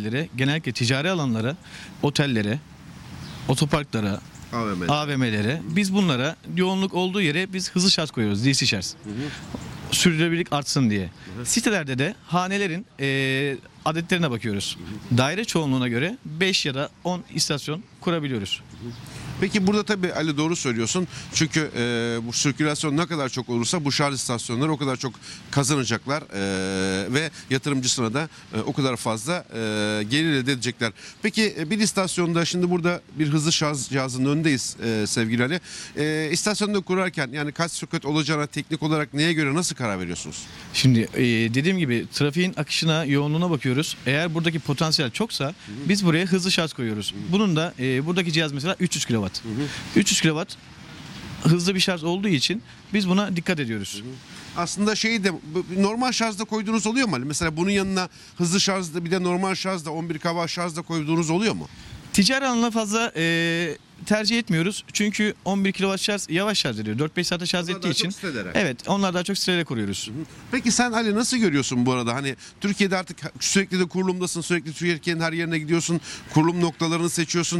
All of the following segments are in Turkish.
yerlere, genellikle ticari alanlara, otellere, otoparklara, AVM. AVM'lere, biz bunlara yoğunluk olduğu yere biz hızlı şarj koyuyoruz, DC şarj. Sürdürülebilirlik artsın diye. Sitelerde de hanelerin adetlerine bakıyoruz. Daire çoğunluğuna göre 5 ya da 10 istasyon kurabiliyoruz. Peki burada tabii Ali doğru söylüyorsun. Çünkü bu sirkülasyon ne kadar çok olursa bu şarj istasyonları o kadar çok kazanacaklar ve yatırımcısına da o kadar fazla gelir elde edecekler. Peki bir istasyonda şimdi burada bir hızlı şarj cihazının önündeyiz sevgili Ali. İstasyonda kurarken yani kaç soket olacağına teknik olarak neye göre nasıl karar veriyorsunuz? Şimdi dediğim gibi trafiğin akışına, yoğunluğuna bakıyoruz. Eğer buradaki potansiyel çoksa biz buraya hızlı şarj koyuyoruz. Bunun da buradaki cihaz mesela 300 kW. 300 kW hızlı bir şarj olduğu için biz buna dikkat ediyoruz. Aslında şeyi de normal şarjda koyduğunuz oluyor mu Ali? Mesela bunun yanına hızlı şarjda bir de normal şarjda 11 kW şarjda koyduğunuz oluyor mu? Ticari alanla fazla tercih etmiyoruz. Çünkü 11 kW şarj yavaş şarj ediyor. 4-5 saate şarj Onlar ettiği daha için. çok sitelere. Evet, onlar daha çok sitelere kuruyoruz. Peki sen Ali nasıl görüyorsun bu arada? Hani Türkiye'de artık sürekli de kurulumdasın. Sürekli Türkiye'nin her yerine gidiyorsun. Kurulum noktalarını seçiyorsun.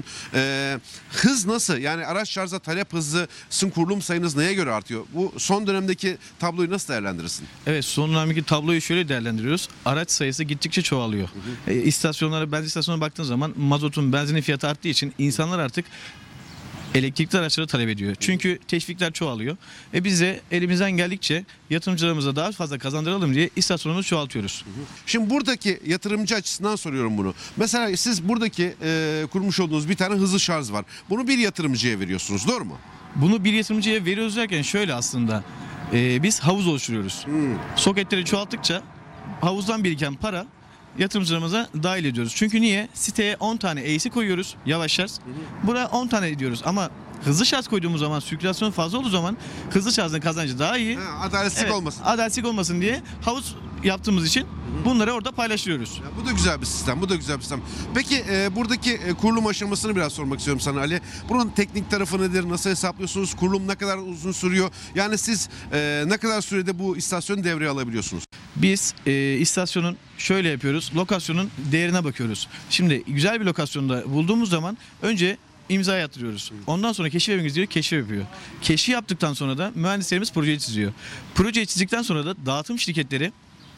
Hız nasıl? Yani araç şarja talep hızı, sizin kurulum sayınız neye göre artıyor? Bu son dönemdeki tabloyu nasıl değerlendirirsin? Evet, son dönemdeki tabloyu şöyle değerlendiriyoruz. Araç sayısı gittikçe çoğalıyor. İstasyonlara, benzin istasyonuna baktığın zaman mazotun, benzinin fiyatı arttığı için insanlar artık elektrikli araçları talep ediyor. Çünkü teşvikler çoğalıyor. Biz de elimizden geldikçe yatırımcılarımıza daha fazla kazandıralım diye istasyonumuzu çoğaltıyoruz. Şimdi buradaki yatırımcı açısından soruyorum bunu. Mesela siz buradaki kurmuş olduğunuz bir tane hızlı şarj var. Bunu bir yatırımcıya veriyorsunuz, doğru mu? Bunu bir yatırımcıya veriyoruz derken şöyle aslında. Biz havuz oluşturuyoruz. Soketleri çoğalttıkça havuzdan biriken para yatırımcılarımıza dahil ediyoruz. Çünkü niye? Siteye 10 tane AC koyuyoruz yavaş şarj. Buraya 10 tane ediyoruz ama hızlı şarj koyduğumuz zaman, sirkülasyon fazla olduğu zaman hızlı şarjın kazancı daha iyi. Adaletsizlik olmasın. Adaletsizlik olmasın diye havuz yaptığımız için bunları orada paylaşıyoruz. Ya bu da güzel bir sistem. Bu da güzel bir sistem. Peki buradaki kurulum aşamasını biraz sormak istiyorum sana Ali. Bunun teknik tarafı nedir? Nasıl hesaplıyorsunuz? Kurulum ne kadar uzun sürüyor? Yani siz ne kadar sürede bu istasyonu devreye alabiliyorsunuz? Biz istasyonun şöyle yapıyoruz. Lokasyonun değerine bakıyoruz. Şimdi güzel bir lokasyonda bulduğumuz zaman önce imza attırıyoruz. Ondan sonra keşif evimiz gidiyor, keşif yapıyor. Keşif yaptıktan sonra da mühendislerimiz projeyi çiziyor. Projeyi çizdikten sonra da dağıtım şirketleri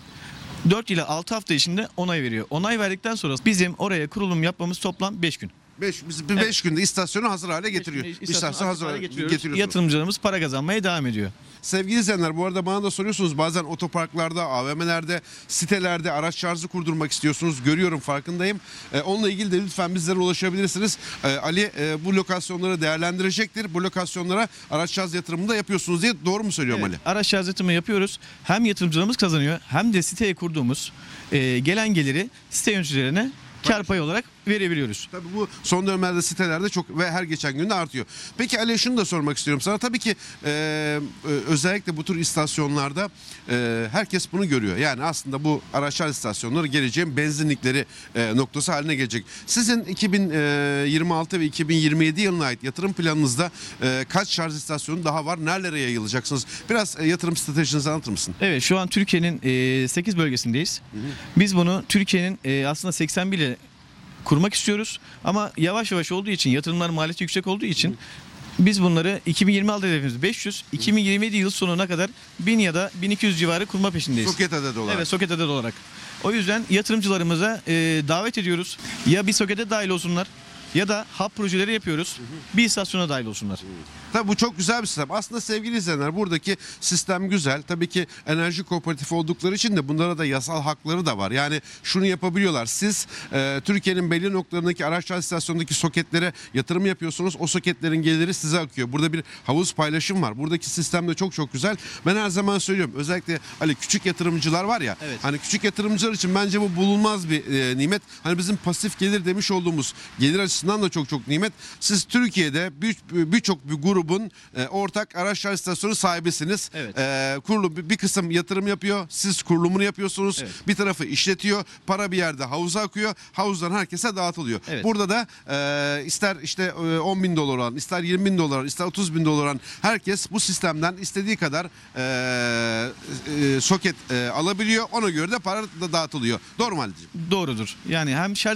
4 ile 6 hafta içinde onay veriyor. Onay verdikten sonra bizim oraya kurulum yapmamız toplam 5 gün. 5 günde istasyonu hazır hale getiriyor. İstasyonu hazır hale getiriyorsunuz. Yatırımcılarımız para kazanmaya devam ediyor. Sevgili izleyenler, bu arada bana da soruyorsunuz, bazen otoparklarda, AVM'lerde, sitelerde araç şarjı kurdurmak istiyorsunuz. Görüyorum, farkındayım. Onunla ilgili de lütfen bizlere ulaşabilirsiniz. Ali bu lokasyonları değerlendirecektir. Bu lokasyonlara araç şarj yatırımını da yapıyorsunuz diye, doğru mu söylüyorum Evet, Ali? araç şarj yatırımı yapıyoruz. Hem yatırımcılarımız kazanıyor hem de siteye kurduğumuz gelen geliri site yöneticilerine kar payı olarak verebiliyoruz. Tabii bu son dönemlerde sitelerde çok ve her geçen gün de artıyor. Peki Ali, şunu da sormak istiyorum sana. Tabii ki özellikle bu tür istasyonlarda herkes bunu görüyor. Yani aslında bu araç şarj istasyonları geleceğin benzinlikleri noktası haline gelecek. Sizin 2026 ve 2027 yılına ait yatırım planınızda kaç şarj istasyonu daha var? Nerelere yayılacaksınız? Biraz yatırım stratejinizi anlatır mısın? Evet, şu an Türkiye'nin 8 bölgesindeyiz. Biz bunu Türkiye'nin aslında 81 ile kurmak istiyoruz. Ama yavaş yavaş olduğu için, yatırımlar maliyeti yüksek olduğu için biz bunları 2026 hedefimiz 500, 2027 yıl sonuna kadar 1000 ya da 1200 civarı kurma peşindeyiz. Soket adedi olarak. Evet, soket adedi olarak. O yüzden yatırımcılarımıza davet ediyoruz. Ya bir sokete dahil olsunlar ya da hub projeleri yapıyoruz. Bir istasyona dahil olsunlar. Tabii bu çok güzel bir sistem. Aslında sevgili izleyenler, buradaki sistem güzel. Tabii ki enerji kooperatifi oldukları için de bunlara da yasal hakları da var. Yani şunu yapabiliyorlar. Siz Türkiye'nin belli noktalarındaki araç şarj istasyonundaki soketlere yatırım yapıyorsunuz. O soketlerin geliri size akıyor. Burada bir havuz paylaşım var. Buradaki sistem de çok çok güzel. Ben her zaman söylüyorum. Özellikle hani küçük yatırımcılar var ya. Evet. Hani küçük yatırımcılar için bence bu bulunmaz bir nimet. Hani bizim pasif gelir demiş olduğumuz gelir açısından da çok çok nimet. Siz Türkiye'de birçok bir grubun ortak araç şarj istasyonu sahibisiniz. Evet. Kurulum bir kısım yatırım yapıyor. Siz kurulumunu yapıyorsunuz. Evet. Bir tarafı işletiyor. Para bir yerde havuza akıyor. Havuzdan herkese dağıtılıyor. Evet. Burada da ister işte 10 bin dolar alan, ister 20 bin dolar, ister 30 bin dolar alan herkes bu sistemden istediği kadar soket alabiliyor. Ona göre de para da dağıtılıyor. Doğru mu Ali'ciğim? Doğrudur. Yani hem şarj